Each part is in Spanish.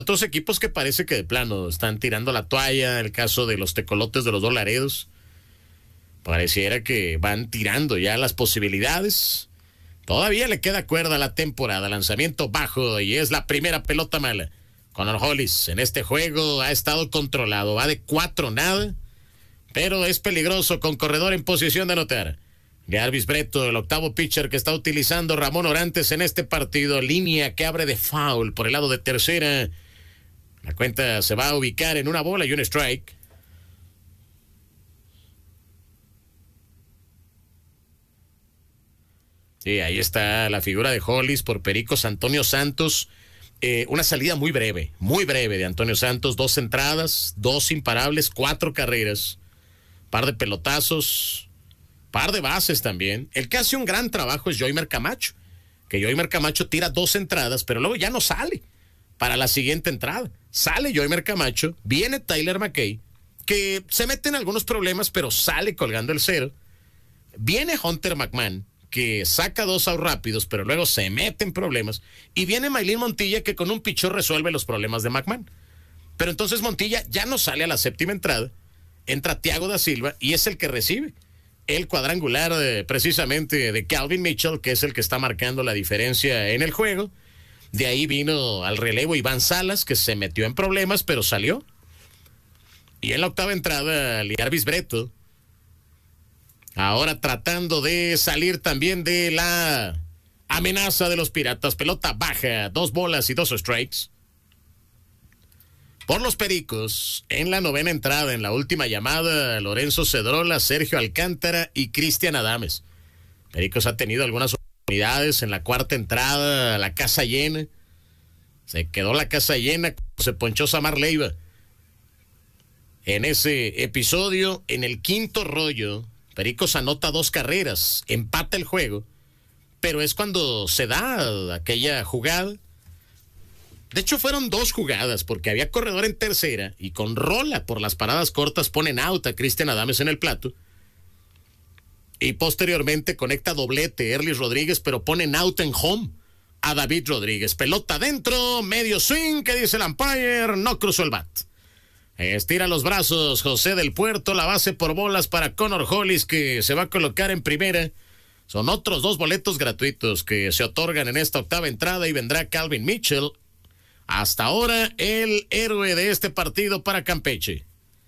otros equipos que parece que de plano están tirando la toalla. El caso de los Tecolotes de los Dos Laredos. Pareciera que van tirando ya las posibilidades. Todavía le queda cuerda a la temporada. Lanzamiento bajo y es la primera pelota mala. Connor Hollis en este juego ha estado controlado. Va de 4-0, pero es peligroso con corredor en posición de anotar. Jarvis Breto, el octavo pitcher que está utilizando Ramón Orantes en este partido. Línea que abre de foul por el lado de tercera. La cuenta se va a ubicar en 1 bola y 1 strike. Sí, ahí está la figura de Hollis por Pericos Antonio Santos. Una salida muy breve de Antonio Santos. 2 entradas, 2 imparables, 4 carreras. Par de pelotazos, par de bases también. El que hace un gran trabajo es Joymer Camacho. Que Joymer Camacho tira 2 entradas, pero luego ya no sale para la siguiente entrada. Sale Joymer Camacho, viene Tyler McKay, que se mete en algunos problemas, pero sale colgando el 0. Viene Hunter McMahon, que saca 2 outs rápidos, pero luego se mete en problemas. Y viene Maylin Montilla, que con un pichón resuelve los problemas de McMahon. Pero entonces Montilla ya no sale a la séptima entrada. Entra Thiago da Silva y es el que recibe el cuadrangular precisamente de Calvin Mitchell, que es el que está marcando la diferencia en el juego. De ahí vino al relevo Iván Salas, que se metió en problemas, pero salió. Y en la octava entrada, Jarvis Breto, ahora tratando de salir también de la amenaza de los Piratas. Pelota baja, 2 bolas y 2 strikes. Por los Pericos, en la novena entrada, en la última llamada, Lorenzo Cedrola, Sergio Alcántara y Cristian Adames. Pericos ha tenido algunas oportunidades en la cuarta entrada, la casa llena. Se quedó la casa llena, se ponchó Samar Leiva. En ese episodio, en el quinto rollo, Pericos anota 2 carreras, empata el juego, pero es cuando se da aquella jugada. De hecho, fueron 2 jugadas, porque había corredor en tercera y con rola por las paradas cortas ponen out a Cristian Adames en el plato. Y posteriormente conecta doblete Erlis Rodríguez, pero ponen out en home a David Rodríguez. Pelota adentro, medio swing, que dice el umpire, no cruzó el bat. Estira los brazos José del Puerto, la base por bolas para Connor Hollis, que se va a colocar en primera. Son otros 2 boletos gratuitos que se otorgan en esta octava entrada y vendrá Calvin Mitchell. Hasta ahora el héroe de este partido para Campeche.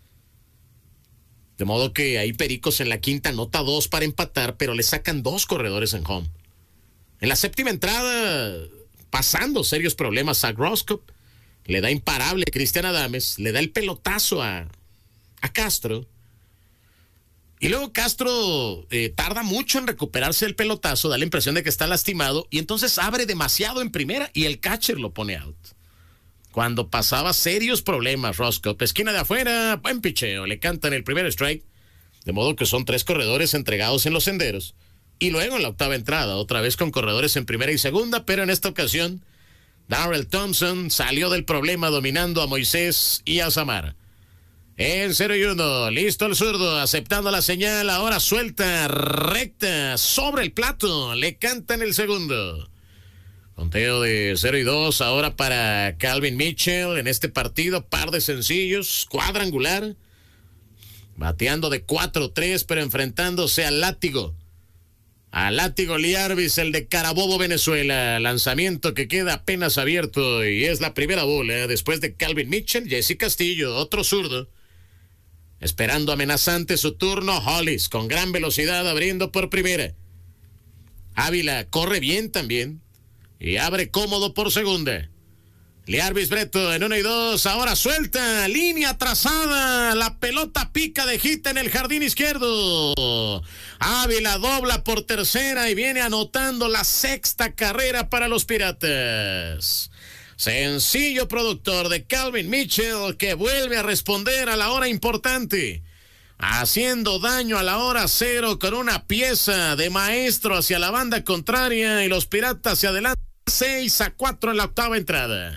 De modo que ahí Pericos en la quinta anota 2 para empatar, pero le sacan 2 corredores en home. En la séptima entrada, pasando serios problemas, Zach Roscoe le da imparable a Cristian Adames, le da el pelotazo a Castro. Y luego Castro tarda mucho en recuperarse el pelotazo, da la impresión de que está lastimado, y entonces abre demasiado en primera y el catcher lo pone out. Cuando pasaba serios problemas, Roscoe, esquina de afuera, buen picheo, le cantan el primer strike. De modo que son 3 corredores entregados en los senderos. Y luego en la octava entrada, otra vez con corredores en primera y segunda, pero en esta ocasión, Darrell Thompson salió del problema dominando a Moisés y a Samar. En 0-1, listo el zurdo, aceptando la señal, ahora suelta, recta, sobre el plato, le cantan el segundo. Conteo de 0-2 ahora para Calvin Mitchell en este partido, par de sencillos, cuadrangular, bateando de 4-3, pero enfrentándose al látigo Lee Jarvis, el de Carabobo, Venezuela. Lanzamiento que queda apenas abierto y es la primera bola después de Calvin Mitchell. Jesse Castillo, otro zurdo, esperando amenazante su turno. Hollis con gran velocidad abriendo por primera. Ávila corre bien también y abre cómodo por segunda. Jarvis Breto en 1-2, ahora suelta, línea trazada, la pelota pica de hit en el jardín izquierdo. Ávila dobla por tercera y viene anotando la 6ª carrera para los Piratas. Sencillo productor de Calvin Mitchell, que vuelve a responder a la hora importante, haciendo daño a la hora 0 con una pieza de maestro hacia la banda contraria, y los Piratas se adelantan 6-4 en la octava entrada.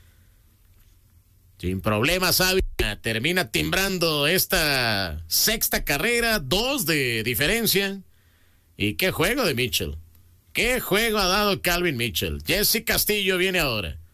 Sin problemas, Ávila termina timbrando esta 6ª carrera, 2 de diferencia. Y qué juego de Mitchell. Qué juego ha dado Calvin Mitchell. Jesse Castillo viene ahora.